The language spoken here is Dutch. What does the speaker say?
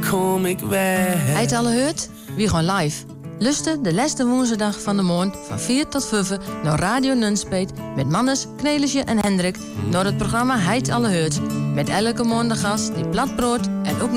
kom ik weg. Heit alle heurt? Wie gaan live. Lusten de laatste woensdag van de maand van 4 tot 5 naar Radio Nunspeet met Mannes, Knelisje en Hendrik naar het programma Heit alle heurt. Met elke maand de gast die platbrood en ook nog